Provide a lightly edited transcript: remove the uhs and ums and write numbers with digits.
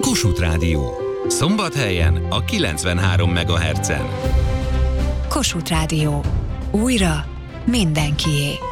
Kossuth Rádió. Szombathelyen a 93 MHz-en. Kossuth Rádió. Újra mindenkié.